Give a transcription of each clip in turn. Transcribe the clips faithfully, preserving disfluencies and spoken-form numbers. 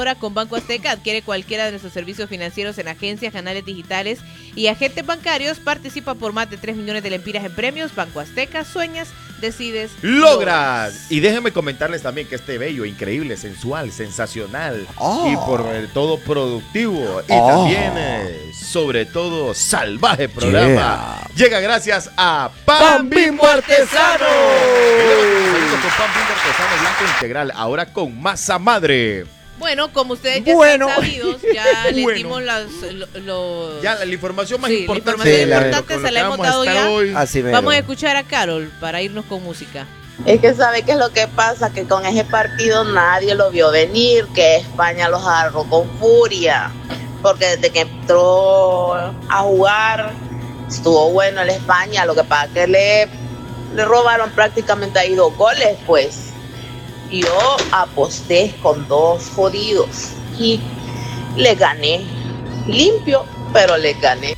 ahora con Banco Azteca. Adquiere cualquiera de nuestros servicios financieros en agencias, canales digitales y agentes bancarios. Participa por más de tres millones de lempiras en premios. Banco Azteca, sueñas, decides, logras. Y déjenme comentarles también que este bello, increíble, sensual, sensacional oh. y por eh, todo productivo y oh. también, eh, sobre todo, salvaje programa yeah. llega gracias a Pan Bimbo Artesano. Con Pan Bimbo Artesano blanco integral, ahora con masa madre. Bueno, como ustedes ya bueno. están sabidos, ya les bueno. dimos las, los, los... Ya, la, la información más sí, importante, la información sí, importante se la hemos dado ya. Hoy. Así Vamos a escuchar a Carol para irnos con música. Es que sabe qué es lo que pasa, que con ese partido nadie lo vio venir, que España los agarró con furia, porque desde que entró a jugar estuvo bueno el España, lo que pasa es que le, le robaron prácticamente ahí dos goles, pues. Yo aposté con dos jodidos y le gané, limpio, pero le gané.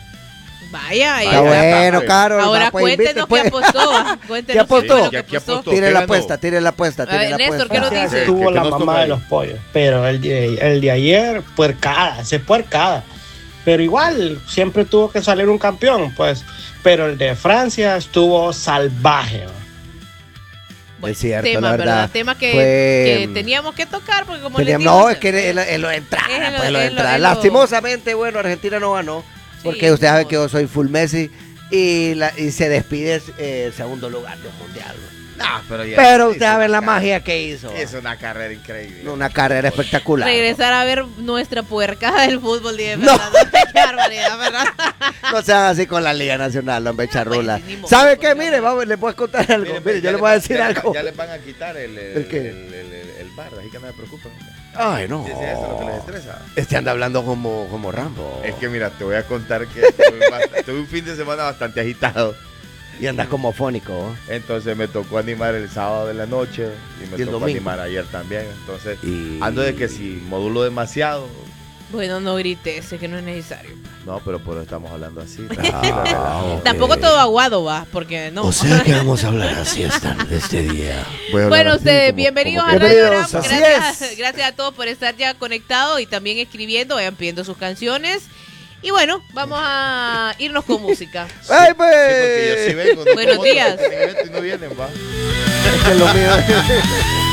Vaya, Está bueno, Carol. Ahora va, pues, cuéntenos pues. qué apostó. Cuéntenos ¿Qué apostó? qué fue lo que ¿Qué apostó. apostó? Tire ¿Qué la ganó? apuesta, tire la apuesta, tire A ver, la Néstor, apuesta. ¿qué nos O sea, dice? estuvo Que- que la nos mamá toca de ahí. los pollos, pero el de, el de ayer, puercada, se puercada. Pero igual, siempre tuvo que salir un campeón, pues. Pero el de Francia estuvo salvaje. ¿no? Bueno, Es cierto, tema, la verdad. ¿verdad? Tema que, Fue- que teníamos que tocar porque como Teníamos- les digo, no, es que él, él lo entrada, Es el- pues lo es lo- entrada. es lo- Lastimosamente, bueno, Argentina no ganó, porque Sí, usted sabe no. que yo soy full Messi y, la, y se despide eh, el segundo lugar del mundial. Ah, pero ya- Pero hizo usted sabe una la carrera. magia que hizo. Es una carrera increíble. Una carrera espectacular. regresar a ver nuestra puercada del fútbol de No. verdad. Qué barbaridad, ¿verdad? No sean así con la Liga Nacional, hombre, charrula. Pues, ni modo, ¿Sabe pues, qué? no. Mire, vamos, le puedo contar algo. Mire, Mire, ya yo le le voy a van- decir ya le- algo. Ya les van a quitar el, el, ¿El qué? el, el, el- el bar, así que no me preocupen. Ay, no. ¿Es eso lo que les estresa? Este anda hablando como, como Rambo. Es que mira, te voy a contar que tuve, bast- tuve un fin de semana bastante agitado. Y anda como fónico. Entonces me tocó animar el sábado de la noche y me Y el tocó domingo. animar ayer también. Entonces Y... ando de que si modulo demasiado. Bueno, no grites, es que no es necesario. No, pero por eso estamos hablando así. Ah, ok. Tampoco todo aguado va, porque no. O sea que vamos a hablar así esta, de este día. Voy a hablar Bueno, así ustedes, como- bienvenidos como a que- Radio Bienvenidos, Ram. así Gracias, es. gracias a todos por estar ya conectados y también escribiendo, vayan pidiendo sus canciones. Y bueno, vamos a irnos con música. ¡Ay, Sí, porque yo sí pues! vengo. no Buenos como otros días. que tienen evento y no vienen, va. Es que lo mío...